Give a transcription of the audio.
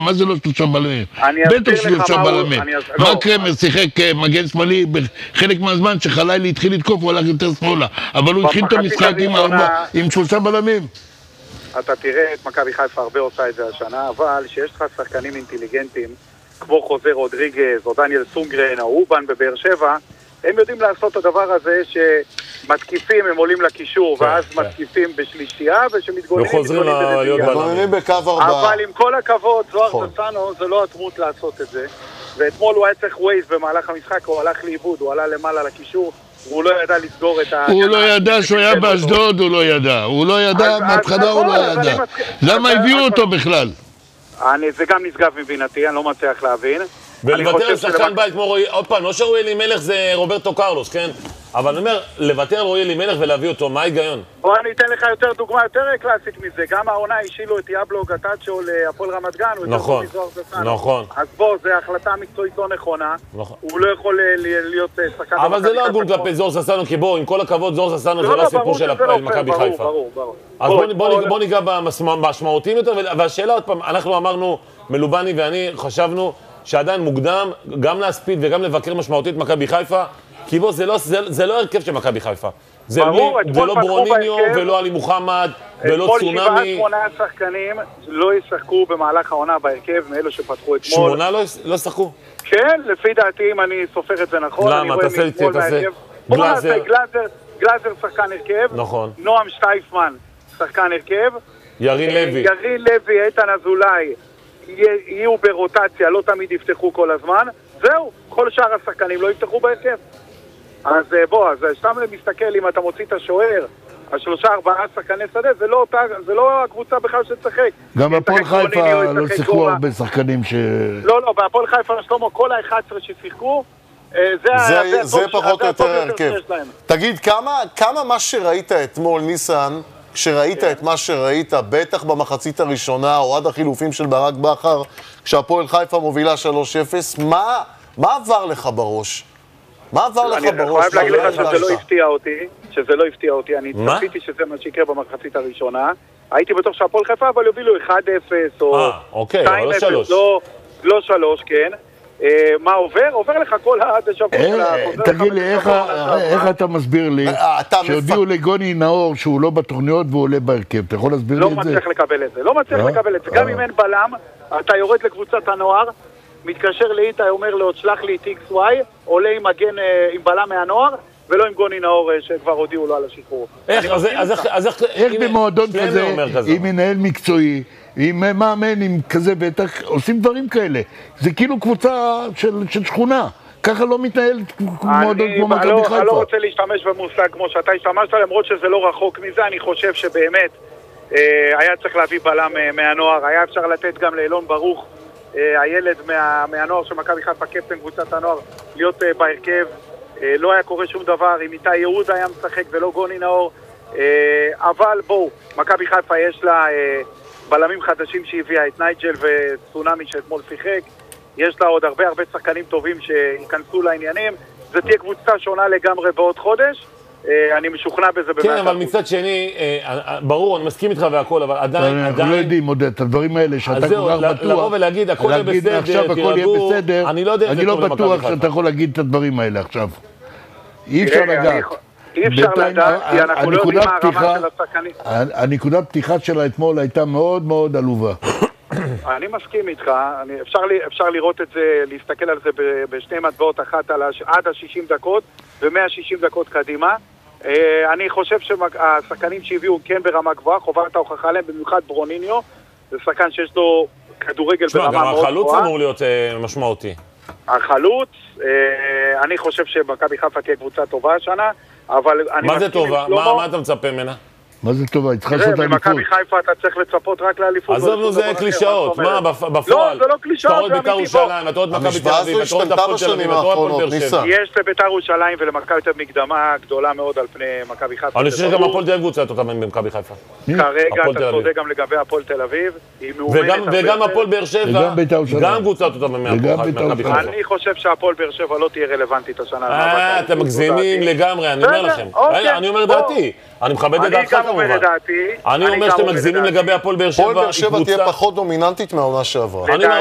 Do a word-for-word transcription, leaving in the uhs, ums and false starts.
מה זה לא שלושה בלמים? בטח שלושה בלמים. מה קרמר שיחק מגן שמאלי בחלק מהזמן שחלילי התחיל לתקוף, הוא הלך יותר שמאלה. אבל הוא התחיל את המשחק עם שלושה בלמים. אתה תראה את מכבי חיפה הרבה עושה את זה השנה, אבל שיש לך שחקנים אינטליגנטים, כמו חוזה רודריגז, או דניאל סונגרן, או אובן בבאר שבע, הם יודעים לעשות את הדבר הזה שמתקיפים, הם עולים לקישור, ואז מתקיפים בשלישייה, ושמתגוננים בקו ארבעה. אבל עם כל הכבוד, זוהר זסנו, זה לא הדמות לעשות את זה. ואתמול הוא היה צריך ווייז במהלך המשחק, הוא הלך לאיבוד, הוא עלה למעלה לקישור, והוא לא ידע לסגור את ה... הוא לא ידע שהוא היה באשדוד, הוא לא ידע. הוא לא ידע, מהתחלה הוא לא ידע. למה הביאו אותו בכלל? זה גם נשגב מבינתי, אני לא מצליח להבין. ולוותר על שחקן בית כמו רועי, עוד פעם, לא שרועי אלימלך זה רוברטו קרלוס, כן? אבל אני אומר, לוותר על רועי אלימלך ולהביא אותו, מה ההיגיון? בוא אני אתן לך יותר דוגמה יותר קלאסית מזה, גם העונה השאילו את יאבלו גטאצ'ו להפועל רמת גן, נכון, נכון. אז בוא, זו החלטה מקצועית לא נכונה, הוא לא יכול להיות שחקן... אבל זה לא הגון כלפי זוהר זסנו, כי בוא, עם כל הכבוד, זוהר זסנו זה לא הסיפור של מכבי חיפה. אז בוא ניגע במשמעותיים יותר, והשאלה עוד פעם, אנחנו אמרנו, מלובני ואני חשבנו שעדיין מוקדם גם להספיד וגם לבקר משמעותית מכבי חיפה, כי בוא, זה לא, זה, זה לא הרכב של מכבי חיפה. זה לא ברוניניו ולא עלי מוחמד ולא צונמי. אתמול שבעה שמונה שחקנים לא ישחקו במהלך העונה בהרכב מאלו שפתחו אתמול. שמונה לא, לא ישחקו? כן, לפי דעתי, אם אני סופר את זה נכון. למה? תעשה לי את זה. גלאזר. גלאזר שחקן הרכב. נכון. נועם שטייפמן שחקן הרכב. ירין לוי. ירין לוי, איתן אזולאי. יהיו ברוטציה, לא תמיד יפתחו כל הזמן, זהו, כל שאר השחקנים לא יפתחו בהרכב. אז בוא, אז סתם מסתכל, אם אתה מוציא את השוער, השלושה ארבעה שחקני שדה, זה לא, זה לא הקבוצה בכלל שתשחק. גם בהפועל חיפה לא שיחקו הרבה שחקנים ש... לא, לא, בהפועל חיפה, שלמה, כל ה-אחד עשר ששיחקו, זה פחות או יותר הרכב. תגיד, כמה מה שראית אתמול, ניסן, כשראית את מה שראית, בטח במחצית הראשונה, או עד החילופים של ברק בכר, כשהפועל חיפה מובילה שלוש אפס, מה, מה עבר לך בראש? מה עבר לך בראש? אני חייב להגיד לך שזה לא הפתיע אותי, שזה לא הפתיע אותי, אני צפיתי שזה מה שיקרה במחצית הראשונה, הייתי בטוח שהפועל חיפה, אבל יובילו אחד אפס, או שתיים אפס, לא שלוש, כן. מה עובר? עובר לך כל הדשבוע. תגיד לי, איך אתה מסביר לי שהודיעו לגוני נאור שהוא לא בתוכניות והוא עולה בהרכב? אתה יכול להסביר לי את זה? לא מצליח לקבל את זה, לא מצליח לקבל את זה. גם אם אין בלם, אתה יורד לקבוצת הנוער, מתקשר לאיתי, אומר לו, שלח לי את איקס וואי, עולה עם מגן, עם בלם מהנוער, ולא עם גוני נאור שכבר הודיעו לו על השחרור. איך במועדון כזה, עם מנהל מקצועי, עם מאמן, עם כזה בטח, עושים דברים כאלה. זה כאילו קבוצה של, של שכונה. ככה לא מתנהל מועדון כמו מכבי חיפה. אני לא רוצה להשתמש במושג כמו שאתה השתמשת, למרות שזה לא רחוק מזה. אני חושב שבאמת אה, היה צריך להביא בלם אה, מהנוער. היה אפשר לתת גם לאלון ברוך, אה, הילד מה, מהנוער של מכבי חיפה, קפטן קבוצת הנוער, להיות אה, בהרכב. אה, לא היה קורה שום דבר. אם איתי יהודה היה משחק ולא גוני נאור. אה, אבל בואו, מכבי חיפה יש לה... אה, בלמים חדשים שהביאה את נייג'ל וצונמי שאתמול שיחק, יש לה עוד הרבה הרבה שחקנים טובים שיכנסו לעניינים, זה תהיה קבוצה שונה לגמרי בעוד חודש, אני משוכנע בזה במאה. כן, אבל מצד שני, ברור, אני מסכים איתך והכל, אבל עדיין... אנחנו לא יודעים, עודד, את הדברים האלה שאתה כל כך בטוח, לבוא ולהגיד, הכל יהיה בסדר, תירגעו, אני לא יודע אני לא בטוח שאתה יכול להגיד את הדברים האלה עכשיו. אי אפשר לגעת. אי אפשר לדעת, כי אנחנו לא יודעים מה הרמה של השחקנים. הנקודת פתיחה שלה אתמול הייתה מאוד מאוד עלובה. אני מסכים איתך, אפשר לראות את זה, להסתכל על זה בשני מטבעות, אחת עד ה-שישים דקות ו-מאה ושישים דקות קדימה. אני חושב שהשחקנים שהביאו כן ברמה גבוהה, חובת ההוכחה עליהם, במיוחד ברוניניו, זה שחקן שיש לו כדורגל ברמה מאוד גבוהה. גם החלוץ אמור להיות משמעותי. החלוץ, אני חושב שמכבי חיפה תהיה קבוצה טובה השנה, אבל אני... מה זה טובה? מה אתה מצפה ממנה? מה זה טובה? היא צריכה לעשות אליפות. במכבי חיפה אתה צריך לצפות רק לאליפות. עזוב נו, זה קלישאות. מה, בפועל? לא, זה לא קלישאות, זה אמיתי. אתה רואה בית"ר ירושלים, אתה רואה את מכבי תל אביב, אתה רואה את הפועל תל אביב, אתה רואה את הפועל באר שבע. יש לבית"ר ירושלים ולמכבי תל אביב מקדמה גדולה מאוד על פני מכבי חיפה. אני חושב שגם הפועל תל אביב קבוצה אותה במכבי חיפה. כרגע אתה צודק גם לגבי הפועל תל אביב. וגם הפועל באר שבע, גם קבוצה אותה במכבי חיפה. אני חושב שהפועל באר שבע לא תהיה רלוונטית השנה. אתם מגזימים לגמרי, אני אומר לכם. אני אומר דעתי. אני מכבד את דעתך כמובן. אני אומר שאתם מגזימים לגבי הפועל באר שבע. הפועל באר שבע תהיה פחות דומיננטית מהעונה שעברה.